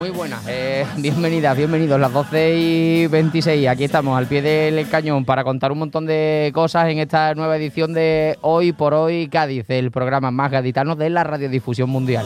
Muy buenas, bienvenidos, las 12:26, aquí estamos al pie del cañón para contar un montón de cosas en esta nueva edición de Hoy por Hoy Cádiz, el programa más gaditano de la radiodifusión mundial.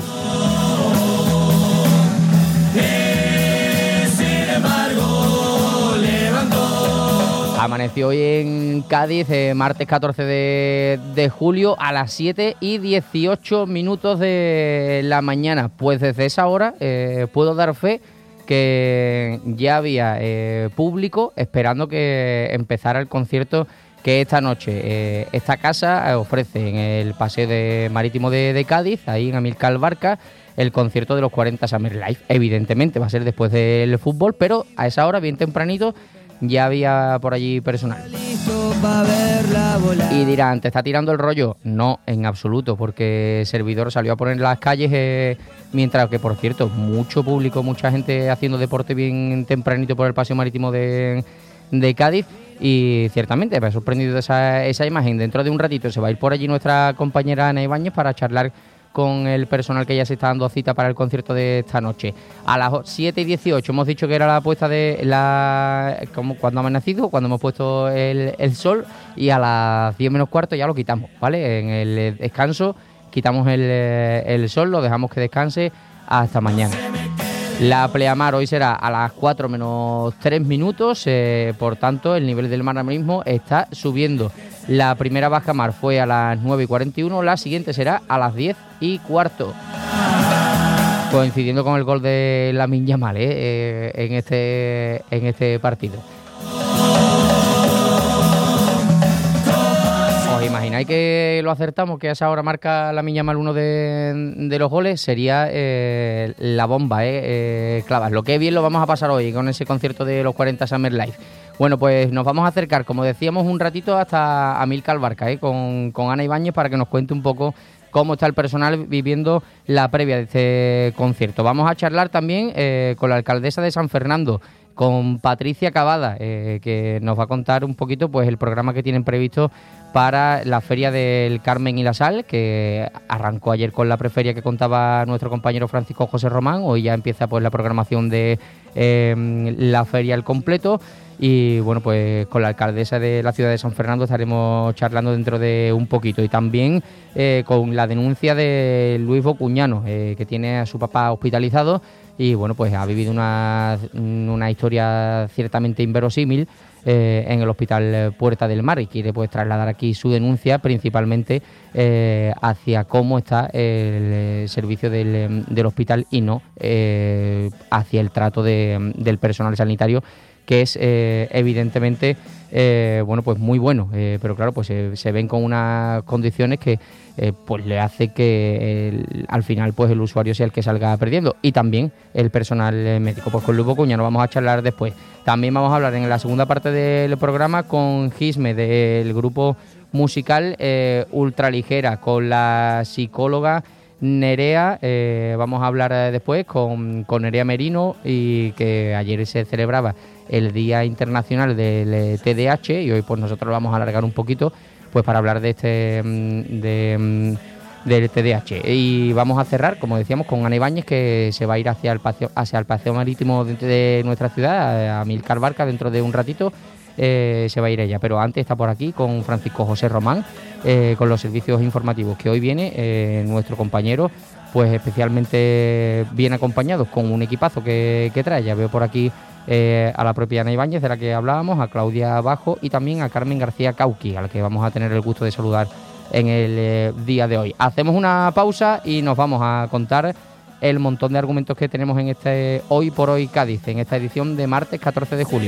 Amaneció hoy en Cádiz, martes 14 de julio a las 7:18 de la mañana. Pues desde esa hora puedo dar fe que ya había público esperando que empezara el concierto que esta noche esta casa ofrece en el Paseo Marítimo de Cádiz, ahí en Amílcar Barca, el concierto de los 40 Summer Live. Evidentemente va a ser después del fútbol, pero a esa hora, bien tempranito, ya había por allí personal. Y dirán, ¿te está tirando el rollo? No, en absoluto, porque el servidor salió a poner las calles, mientras que, por cierto, mucho público, mucha gente haciendo deporte bien tempranito por el Paseo Marítimo de Cádiz. Y ciertamente me ha sorprendido esa imagen. Dentro de un ratito se va a ir por allí nuestra compañera Ana Ibáñez para charlar con el personal que ya se está dando cita para el concierto de esta noche. A las 7:18 hemos dicho que era la puesta de cuando ha amanecido, cuando hemos puesto el sol, y a las 10 menos cuarto ya lo quitamos, ¿vale? En el descanso quitamos el sol, lo dejamos que descanse hasta mañana. La pleamar hoy será a las 4 menos 3 minutos, por tanto el nivel del mar ahora mismo está subiendo. La primera bajamar fue a las 9:41, la siguiente será a las 10:15. Coincidiendo con el gol de Lamine Yamal en este partido. ¿Os imagináis que lo acertamos? Que a esa hora marca Lamine Yamal uno de los goles. Sería la bomba, clavas. Lo que bien lo vamos a pasar hoy con ese concierto de los 40 Summer Live. Bueno, pues nos vamos a acercar, como decíamos, un ratito hasta Amílcar Barca, con Ana Ibáñez, para que nos cuente un poco cómo está el personal viviendo la previa de este concierto. Vamos a charlar también con la alcaldesa de San Fernando, con Patricia Cavada, que nos va a contar un poquito pues el programa que tienen previsto para la Feria del Carmen y la Sal, que arrancó ayer con la preferia que contaba nuestro compañero Francisco José Román. Hoy ya empieza pues la programación de la feria al completo. Y bueno, pues con la alcaldesa de la ciudad de San Fernando estaremos charlando dentro de un poquito. Y también con la denuncia de Luis Bocuñano, que tiene a su papá hospitalizado y bueno, pues ha vivido una historia ciertamente inverosímil en el Hospital Puerta del Mar, y quiere pues trasladar aquí su denuncia principalmente hacia cómo está el servicio del hospital y no hacia el trato del personal sanitario, que es evidentemente pues muy bueno, pero claro, pues se ven con unas condiciones que pues le hace que al final pues el usuario sea el que salga perdiendo, y también el personal médico. Pues con Luis Bocuñano vamos a charlar después. También vamos a hablar en la segunda parte del programa con Gisme, del grupo musical Ultraligera, con la psicóloga Nerea. Vamos a hablar después con Nerea Merino, y que ayer se celebraba el Día Internacional del TDAH, y hoy pues nosotros lo vamos a alargar un poquito pues para hablar de del TDAH. Y vamos a cerrar, como decíamos, con Ana Ibáñez, que se va a ir hacia el paseo marítimo de nuestra ciudad, a Amílcar Barca, dentro de un ratito. Se va a ir ella, pero antes está por aquí con Francisco José Román, con los servicios informativos, que hoy viene nuestro compañero pues especialmente bien acompañados, con un equipazo que trae. Ya veo por aquí a la propia Ana Ibáñez, de la que hablábamos, a Claudia Bajo y también a Carmen García Cauqui, a la que vamos a tener el gusto de saludar en el día de hoy. Hacemos una pausa y nos vamos a contar el montón de argumentos que tenemos en este Hoy por Hoy Cádiz, en esta edición de martes 14 de julio.